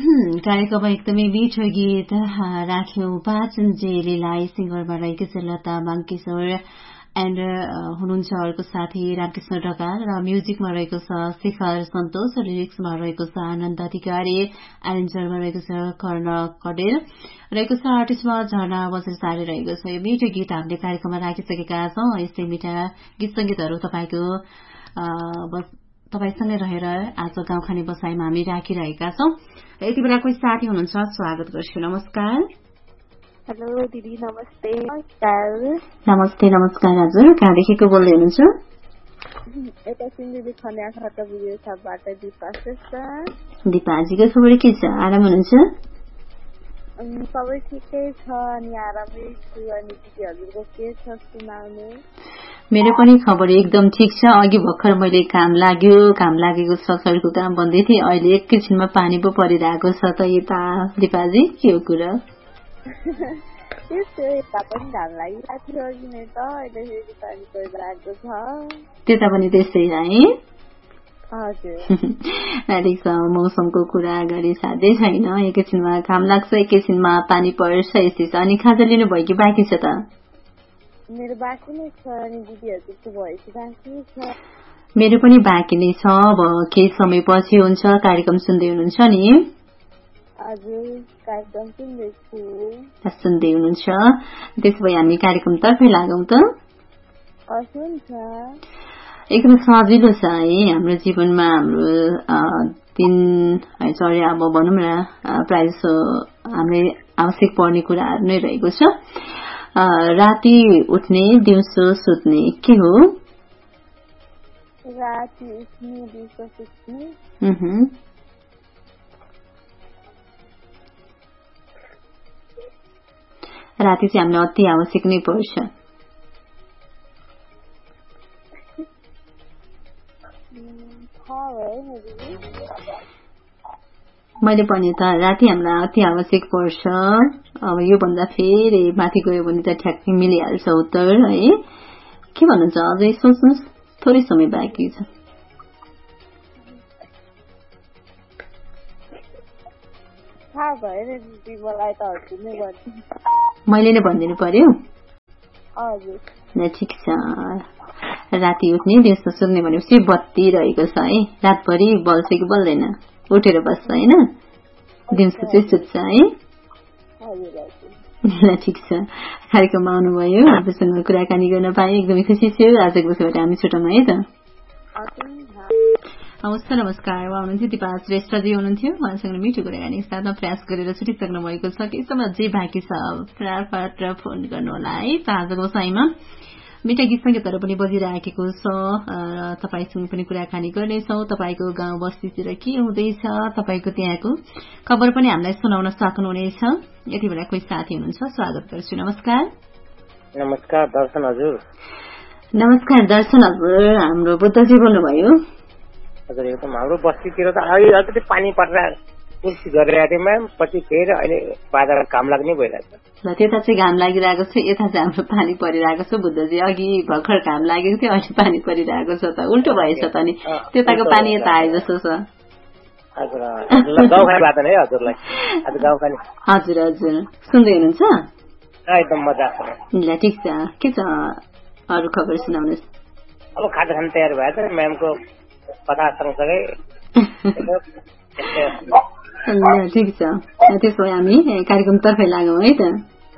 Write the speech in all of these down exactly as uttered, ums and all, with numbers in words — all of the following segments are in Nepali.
कार्यक्रममा एकदमै मिठो गीत राख्यौं पाचनजेलीलाई सिंगरमा रहेको छ लता मङ्गेशकर एन्ड हुनुहुन्छ अर्को साथी रामकृष्ण ढकाल र म्युजिकमा रहेको छ शेखर सन्तोष र लिरिक्समा रहेको छ आनन्द अधिकारी एरेन्जरमा रहेको छ कर्ण कडेल रहेको छ आर्टिस्टमा झरना बज्रचारी रहेको छ यो मिठो गीत हामीले कार्यक्रममा राखिसकेका छौं यस्तै मिठा गीत संगीतहरू तपाईको तपाईसँगै रहेर आज गाउँखाने बसाइमा हामी राखिरहेका छौं यति बेला कोही साथी हुनुहुन्छ स्वागत गर्छु नमस्कार हेलो दिदी नमस्ते नमस्कार नमस्ते नमस्कार हजुर कहाँदेखि को बोल्दै हुनुहुन्छ यता सिन्धुली खन्याखरात बुझ्यो सबबाट दिपा श्रेष्ठ दिपाजीको खबर के छ आराम हुनुहुन्छ सबै ठिकै छ अनि आरामै छु अनि दिदी हजुरको के छ सुनाउने मेरो पनि खबर एकदम ठीक छ अघि भर्खर मैले काम लाग्यो काम लागेको छ सडकको काम बन्दै थिए अहिले एकैछिनमा पानी पो परिरहेको छ त यता दिपाजी के हो कुरा त्यता पनि त्यस्तै है मौसमको कुरा अगाडि साध्यै छैन एकैछिनमा घाम लाग्छ एकैछिनमा पानी पर्छ यस्तै छ अनि खाजा लिनु भयो कि बाँकी छ त मेरो बाँकी नै छ अनि दिदीहरुको भएपछि बाँकी छ मेरो पनि बाँकी नै छ अब केही समय पछि हुन्छ कार्यक्रम सुन्दै हुनुहुन्छ नि हजुर कार्यक्रम सुन्दैछु सुन्दै हुनुहुन्छ त्यसो भए हामी कार्यक्रमतर्फै लागौं त हुन्छ एकदम सजिलो छ है हाम्रो जीवनमा हाम्रो दिनचर्या अब भनौँ न प्रायः जसो हामीले आवश्यक पर्ने कुराहरू नै रहेको छ राति उठ्ने दिउँसो सुत्ने के हो राति उठ्ने दिउँसो सुत्ने राति चाहिँ हामीलाई अति आवश्यक नै पर्छ मैले भने त राति हामीलाई अति आवश्यक पर्छ अब यो भन्दा फेरि माथि गयो भने त ठ्याक्कै मिलिहाल्छ उत्तर है के भन्नुहुन्छ अझै सोच्नुहोस् थोरै समय बाँकी छ मैले नै भनिदिनु पर्यो ठिक छ राति उठ्ने दिउँसो सुत्ने भनेपछि बत्ती रहेको छ है रातभरि बल्छ कि बल्दैन उठेर बस्छ होइन दिउँसो चाहिँ सुत्छ है ठिक छ कार्यक्रममा आउनुभयो हजुरसँग कुराकानी गर्न पाएँ एकदमै खुसी छु आजको बसेबाट हामी छुटौँ है त नमस्कार नमस्कार उहाँ हुनुहुन्थ्यो दिपा श्रेष्ठजी हुनुहुन्थ्यो उहाँसँग मिठो कुराकानी साथमा प्रयास गरेर छुटिसक्नु भएको छ केही समय जे बाँकी छ फटाफट फोन गर्नु होला है आजको बसाइमा मिठा गीत संगीतहरू पनि बजिराखेको छ तपाईसँग पनि कुराकानी गर्नेछौँ तपाईँको गाउँ बस्तीतिर के हुँदैछ तपाईँको त्यहाँको खबर पनि हामीलाई सुनाउन सक्नुहुनेछ यति बेला कोही साथी हुनुहुन्छ स्वागत गर्छु नमस्कार नमस्कार दर्शन हजुर नमस्कार दर्शन हजुर हाम्रो बुद्धजी बोल्नुभयो हजुर एकदम हाम्रो बस्तीतिर त अलिकति पानी पर्दा कुर्सी गरिरहेको थिएँ म्याम पछि फेरि अहिले बाजार घाम लाग्ने भइरहेको छ ल त्यता चाहिँ घाम लागिरहेको छ यता चाहिँ हाम्रो पानी परिरहेको छ बुद्धजी अघि भर्खर घाम लागेको थियो अहिले पानी परिरहेको छ त उल्टो भएछ त नि त्यताको पानी यता आए जस्तो छ हजुर हजुर हजुर सुन्दै हुनुहुन्छ एकदम मजा ल ठिक छ के छ अरू खबर सुनाउनुहोस् अब खाजा खान तयार भएछ म्यामको कथा सँगसँगै ठिक छ त्यसो भए हामी कार्यक्रमतर्फै लागौँ है त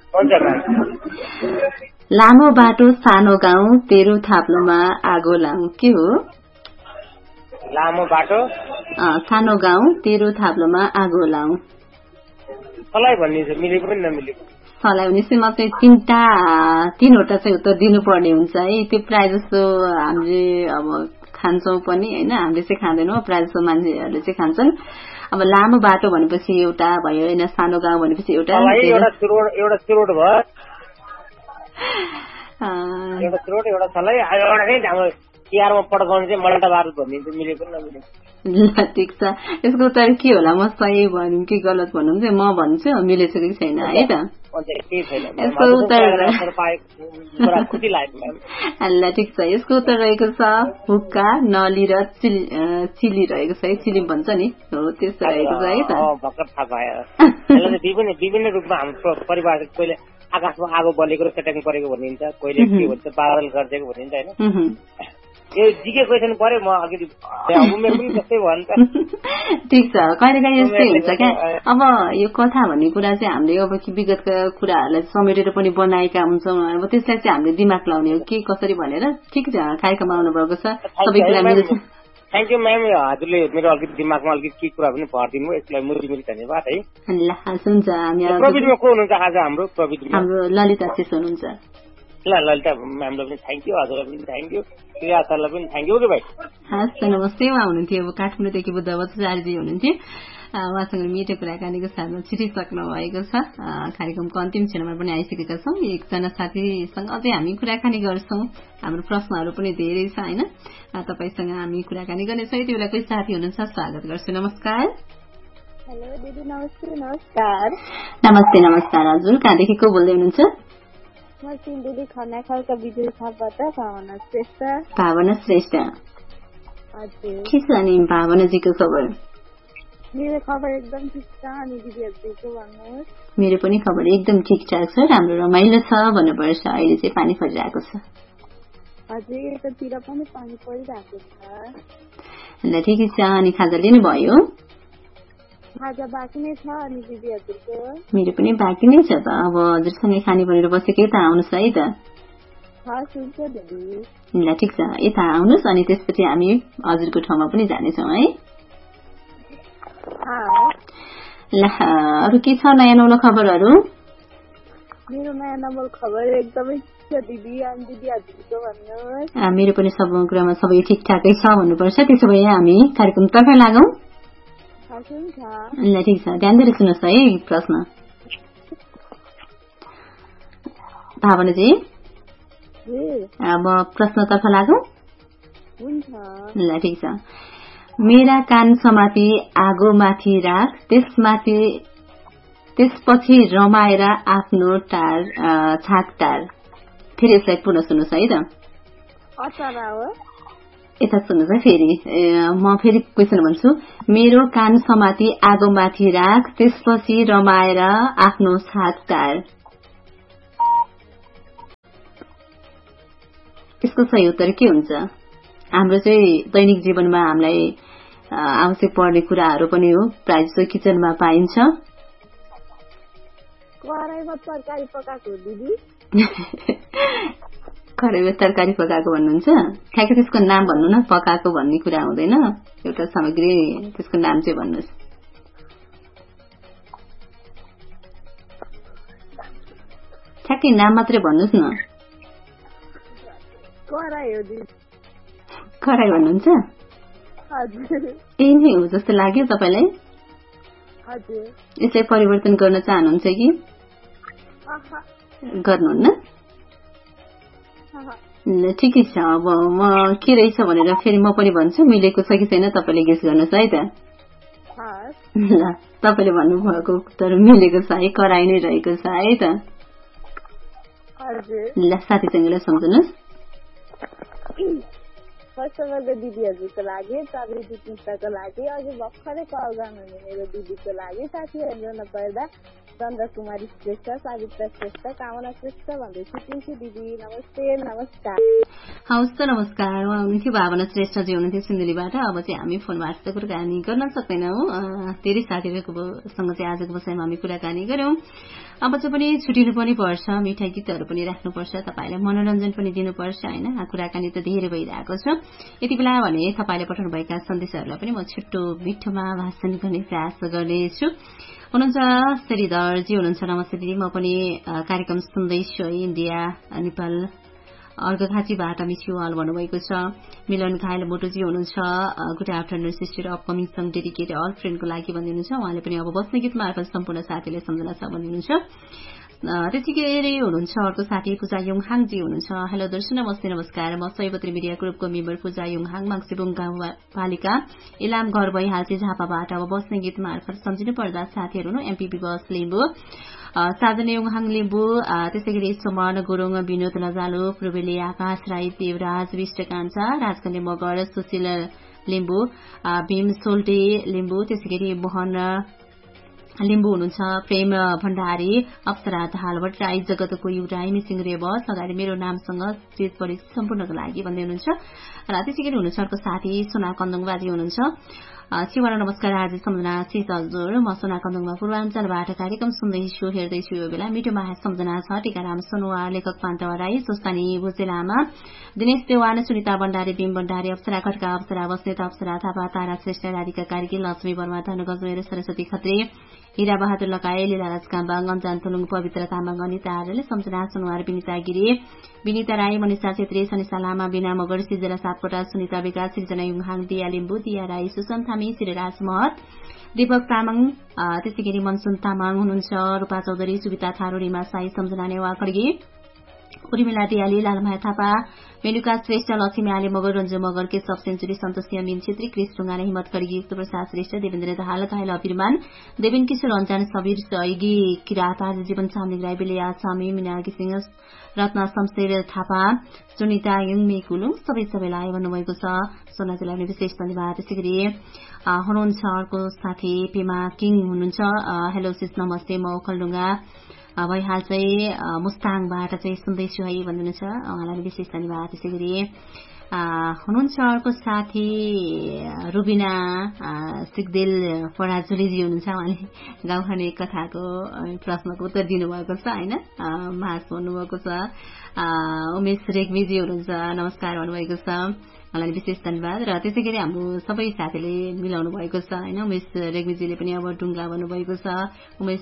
लामो बाटो सानो गाउँ तेरो थाप्लोमा आगो लाउँ के हो लामो बाटो सानो गाउँ तेरो थाप्लोमा आगो लाउँ सलाई भन्ने मिलेको पनि नमिलेको सलाई भनेपछि म चाहिँ तिनवटा तीनवटा चाहिँ उत्तर दिनुपर्ने हुन्छ है त्यो प्रायः जस्तो हामीले अब खान्छौँ पनि होइन हामीले चाहिँ खाँदैनौँ प्रायः जस्तो मान्छेहरूले चाहिँ खान्छन् अब लामो बाटो भनेपछि एउटा भयो होइन सानो गाउँ भनेपछि एउटा एउटा चुरोट भयो एउटा चुरोट एउटा सलाई एउटा तिहारमा पड्काउने चाहिँ मल्टा बारुद भनिदिन्छ मिलेको नमिलेको ल ठिक छ यसको उत्तर के होला म सही भनौँ कि गलत भनौँ चाहिँ म भन्छु मिलेछ कि छैन है त यसको उत्तर ल ठिक छ यसको उत्तर रहेको छ हुक्का नली र चिली रहेको छ है चिली भन्छ नि हो त्यस्तो रहेको छ है त भर्खर थाहा पायो विभिन्न विभिन्न रूपमा हाम्रो परिवार कहिले आकाशमा आगो बलेको र चट्याङ परेको भनिन्छ कहिले के भन्छ बादल गर्देको भनिन्छ होइन यो जिके क्वेसन पर्यो म अघि उमेर पनि त्यस्तै भन्छ ठिक छ कहिले कहिले यस्तै हुन्छ क्या अब यो कथा भन्ने कुरा चाहिँ हामीले अब विगतका कुराहरूलाई समेटेर पनि बनाएका हुन्छौँ अब त्यसलाई चाहिँ हामीले दिमाग लाउने हो के कसरी भनेर ठिक छ कार्यक्रम आउनु भएको छ सबै कुरा मिल्छ थ्याङ्क यू म्याम हजुरले मेरो अलिकति दिमागमा अलिकति के कुरा पनि भरिदिनु यसलाई मुरी मुरी धन्यवाद है ल हुन्छ हामी प्रविधिमा को हुनुहुन्छ आज हाम्रो प्रविधि हाम्रो ललिता शेष हुनुहुन्छ ल ललिता म्यामलाई पनि थ्याङ्क यू हजुरलाई पनि थ्याङ्क यू प्रिया सरलाई पनि थ्याङ्क यू के भाइ हस् नमस्ते उहाँ हुनुहुन्थ्यो अब काठमाडौँदेखि बुद्ध बच्चाजी हुनुहुन्थ्यो उहाँसँग मिठो कुराकानीको साथमा छिटिसक्नु भएको छ कार्यक्रमको अन्तिम क्षणमा पनि आइसकेका छौँ एकजना साथीसँग अझै हामी कुराकानी गर्छौँ हाम्रो प्रश्नहरू पनि धेरै छ होइन तपाईँसँग हामी कुराकानी गर्नेछौँ यति बेला कोही साथी हुनुहुन्छ स्वागत गर्छु नमस्कार हेलो दिदी नमस्ते नमस्कार नमस्ते नमस्कार हजुर कहाँदेखि को बोल्दै हुनुहुन्छ म सिन्धुली खनाखालका बिजुली छापबाट भावना श्रेष्ठ भावना श्रेष्ठ हजुर के छ नि भावनाजीको खबर मेरो खबर एकदम ठिक छ अनि दिदीहरूको भन्नुहोस् मेरो पनि खबर एकदम ठिकठाक छ राम्रो रमाइलो छ भन्नुपर्छ अहिले चाहिँ पानी परिरहेको छ हजुर यतातिर पनि पानी परिरहेको छ ल ठिकै छ अनि खाजा लिनु भयो खाजा बाँकी नै छ अनि दिदीहरूको मेरो पनि बाँकी नै छ त अब हजुरसँगै खाने भनेर बसेकै त आउनुहोस् है त ल ठिक छ यता आउनुहोस् अनि त्यसपछि हामी हजुरको ठाउँमा पनि जानेछौँ है ल अरू के छ नयाँ नौलो खबरहरू मेरो नयाँ नौलो खबर एकदमै दिदी अनि दिदी हजुरको भन्नुहोस् मेरो पनि सब कुरामा सबै ठिकठाकै छ भन्नुपर्छ त्यसो भए हामी कार्यक्रमतर्फ लागौँ ल ठिक छ ध्यान दिएर सुन्नुहोस् है प्रश्न भावनाजी अब प्रश्नतर्फ लागौँ ल ठिक छ मेरा कान समाती आगो माथि राख त्यसमाथि त्यसपछि रमाएर आफ्नो टार छाक टार फेरि यसलाई पुनः सुन्नुहोस् है त यता सुन्नुहोस् है फेरि म फेरि क्वेसन भन्छु मेरो कान समाती आगो माथि राख त्यसपछि रमाएर आफ्नो छाक टार यसको सही उत्तर के हुन्छ हाम्रो चाहिँ दैनिक जीवनमा हामीलाई आवश्यक पर्ने कुराहरू पनि हो प्राय जसो किचनमा पाइन्छ कराईमा तरकारी पकाएको दिदी कराईमा तरकारी पकाएको भन्नुहुन्छ ठ्याक्कै त्यसको नाम भन्नु न पकाएको भन्ने कुरा हुँदैन एउटा सामग्री त्यसको नाम चाहिँ भन्नुहोस् ठ्याक्कै नाम मात्रै भन्नुहोस् न कराई हो दिदी कराई भन्नुहुन्छ यही नै हो जस्तो लाग्यो तपाईँलाई यसलाई परिवर्तन गर्न चाहनुहुन्छ कि गर्नुहुन्न ल ठिकै छ अब म के रहेछ भनेर फेरि म पनि भन्छु मिलेको छ कि छैन तपाईँले गेस गर्नुहोस् है त ल तपाईँले भन्नुभएको उत्तर मिलेको छ है कराई नै रहेको छ है त ल साथीसँगलाई सम्झनुहोस् फर्स्ट अफ अल त दिदीहरूको लागि प्रविधि पुस्तकको लागि अझै भर्खरै कल गर्नुहुने मेरो दिदीको लागि साथीहरू नपर्दा चन्द्र कुमारी श्रेष्ठ सावित्रा श्रेष्ठ कामना श्रेष्ठ भन्दै छुट्टिन्छु दिदी नमस्ते नमस्कार हवस् त नमस्कार उहाँ हुनुहुन्थ्यो भावना श्रेष्ठजी हुनुहुन्थ्यो सिन्धुलीबाट अब चाहिँ हामी फोन मार्फत कुराकानी गर्न सक्दैनौँ धेरै साथीहरूसँग चाहिँ आजको विषयमा हामी कुराकानी गर्यौं अब चाहिँ पनि छुटिनु पनि पर्छ मिठाई गीतहरू पनि राख्नुपर्छ तपाईँलाई मनोरञ्जन पनि दिनुपर्छ होइन कुराकानी त धेरै भइरहेको छ यति बेला भने तपाईँले पठाउनुभएका सन्देशहरूलाई पनि म छिट्टो मिठोमा भाषण गर्ने प्रयास गर्नेछु हुनुहुन्छ श्रीधरजी हुनुहुन्छ नमस्ते दिदी म पनि कार्यक्रम सुन्दैछु है इन्डिया नेपाल अर्घाखाँचीबाट मिछु हल भन्नुभएको छ मिलन घायल मोटोजी हुनुहुन्छ good afternoon sister upcoming song dedicated all फ्रेन्डको लागि भनिदिनुहुन्छ उहाँले पनि अब बस्ने गीत मार्फत सम्पूर्ण साथीले सम्झना छ भनिदिनुहुन्छ त्यसै गरी हुनुहुन्छ अर्को साथी पूजा योङहाङजी हुनुहुन्छ। हेलो दर्शन नमस्ते नमस्कार, म सयपत्री मिडिया ग्रुपको मेम्बर पूजा योङहाङ, माङ्सेबुङ गाउँपालिका इलाम घर भइहाल्छ झापाबाट। अब बस्ने गीत मार्फत सम्झिनु पर्दा साथीहरू हुनु एमपी विवश लिम्बू, साधना योङहाङ लिम्बू, त्यसै गरी सुमन गुरुङ, विनोद लजालु, पूर्वेली आकाश राई, देवराज विष्ट कान्छा, राजकन्या मगर, सुशील लिम्बू, भीम सोल्टे लिम्बू, त्यसै गरी मोहन लिम्बू हुनुहुन्छ, प्रेम भण्डारी, अप्सरा धालवट राई, जगतको युराई, मिसिङ रेबस लगायत मेरो नामसँग चेत परि सम्पूर्णको लागि भन्दै हुनुहुन्छ। र त्यसै गरी हुनुहुन्छ अर्को साथी सोना कन्दङबाजी हुनुहुन्छ। शिवाना नमस्कार, आज सम्झना शीत हजुर, म सोना कन्दङमा पूर्वाञ्चलबाट कार्यक्रम सुन्दैछु हेर्दैछु यो बेला मिठो माया सम्झना छ। टीकाराम सनुवा, लेखक पान्तवा राई, सोस्तानी भुजे लामा, दिनेश देवान, सुनिता भण्डारी, भीम भण्डारी, अप्सरा खड्का, अप्सरा बस्नेत, अप्सरा थापा, तारा श्रेष्ठ, राधिका कार्की, लक्ष्मी वर्मा, धन गजमेर, सरस्वती खत्री, हिरा बहादुर लगाए, लीलाराज काम्बा, गन्जान तुलुङ, पवित्र तामाङ, अनिता आर्यले, सम्झना सुनवार, विनिता गिरी, विनिता राई, मनिषा छेत्री, सनिषा लामा, बिना मगर, सिर्जना सापकोटा, सुनिता विकास, सिर्जना युङहाङ, दिया लिम्बू, दिया राई, सुसन थामी, श्रीराज महत, दीपक तामाङ, त्यसै गरी मनसुन तामाङ हुनुहुन्छ, रूपा चौधरी, सुविता थारू, रिमा साई, सम्झना नेवा खड्गी, उर्मिला दियाली, लालमाया थापा, मेनुका श्रेष्ठ, लक्ष्मी आले मगर, रञ्जु मगर, केशव सेन्चुरी, सन्तोष अमीन छेत्री, कृष ढुङ्गाने, हिम्मत खड्गी, युक्त प्रसाद श्रेष्ठ, देवेन्द्र दाहाल, घायल अभिमान, देवेन किशोर अन्जान, सबीर सैगी, किरात, आज जीवन सामने राई, बेलिया सामी, मीनागी सिंह, रत्न शमशेर थापा, सुनिता युङमी कुलुङ, सबै सबैलाई भन्नुभएको छ। सोनाजीलाई पनि विशेष धन्यवाद। त्यसै गरी हुनुहुन्छ अर्को साथी पेमा किङ हुनुहुन्छ। हेलो सिस नमस्ते, म ओखलढुङ्गा भइहाल चाहिँ मुस्ताङबाट चाहिँ सुन्दैछु है भन्नुहुन्छ, उहाँलाई विशेष धन्यवाद। त्यसै गरी हुनुहुन्छ अर्को साथी रुबिना सिगदेल पराजुलीजी हुनुहुन्छ, उहाँले गाउँखाने कथाको प्रश्नको उत्तर दिनुभएको छ होइन, मास भन्नुभएको छ। उमेश रेग्मीजी हुनुहुन्छ, नमस्कार भन्नुभएको छ, उहाँलाई विशेष धन्यवाद। र त्यसै गरी हाम्रो सबै साथीले मिलाउनु भएको छ होइन, उमेश रेग्मीजीले पनि अब डुङ्गा भन्नुभएको छ, उमेश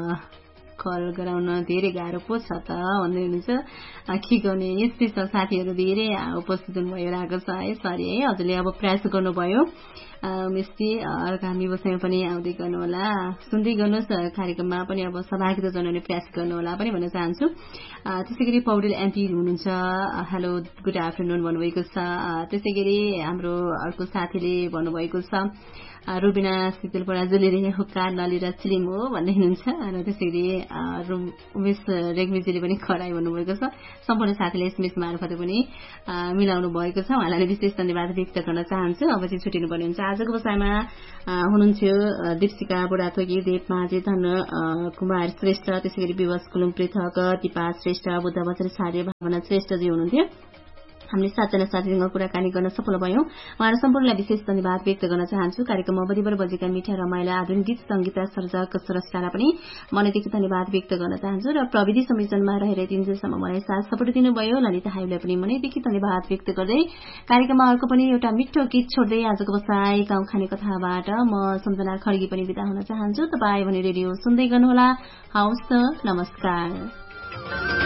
कल गराउन धेरै गाह्रो पो छ त भन्दै हुनुहुन्छ, के गर्ने स्पेसल साथीहरू धेरै उपस्थित भइरहेको छ है, सरी है, हजुरले अब प्रयास गर्नुभयो मिस्टी, आगामी वर्षमा पनि आउँदै गर्नुहोला, सुन्दै गर्नुहोस्, कार्यक्रममा पनि अब सहभागिता जनाउने प्रयास गर्नुहोला पनि भन्न चाहन्छु। त्यसै गरी पौडेल एमपी हुनुहुन्छ, हेलो गुड आफ्टरनुन भन्नुभएको छ। त्यसै गरी हाम्रो अर्को साथीले भन्नुभएको छ रुबिना सितल पराजुलीले हुक्का नली र चिलिम हो भन्दै हुनुहुन्छ, र त्यसै गरी उमेश रेग्मीजीले पनि खराई भन्नुभएको छ। सम्पूर्ण साथीले एसएमएस मार्फत पनि मिलाउनु भएको छ, उहाँलाई विशेष धन्यवाद व्यक्त गर्न चाहन्छु। अब चाहिँ छुट्टिनु पर्ने हुन्छ। आजको बसाइमा हुनुहुन्थ्यो दीप्सिका बुढाथोकी, देव माझी, धन कुमार श्रेष्ठ, त्यसै गरी विवश कुलुङ पृथक, दिपा श्रेष्ठ, बुद्ध बच्चन छाडे, भावना श्रेष्ठजी हुनुहुन्थ्यो। हामीले सातजना साथीसँग कुराकानी गर्न सफल भयौं, उहाँहरू सम्पूर्णलाई विशेष धन्यवाद व्यक्त गर्न चाहन्छु। कार्यक्रममा अवधिभर बजेका मिठा रमाइला आधुनिक गीत संगीत सर्जक सरस्कारलाई पनि मनैदेखि धन्यवाद व्यक्त गर्न चाहन्छु, र प्रविधि संयोजनमा रहेर तिनजेलसम्म मलाई साथ सपोर्ट दिनुभयो ललिता हाइलाई पनि मनैदेखि धन्यवाद व्यक्त गर्दै कार्यक्रममा अर्को पनि एउटा मिठो गीत छोड्दै आजको बसाई गाउँ खाने कथाबाट म सम्झना खड्गी पनि बिदा हुन चाहन्छु। तपाईँ भने रेडियो सुन्दै गर्नुहोला। हवस् त, नमस्कार।